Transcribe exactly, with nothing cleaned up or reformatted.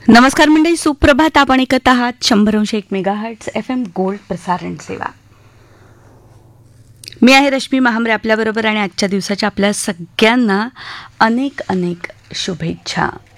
नमस्कार मंडळी, सुप्रभात. आपण ऐकत आहात शंभर अंश एक mega hertz F M gold प्रसारण सेवा. मी आहे रश्मी महामरे आपल्याबरोबर आणि आजच्या दिवसाच्या आपल्या सगळ्यांना अनेक अनेक शुभेच्छा.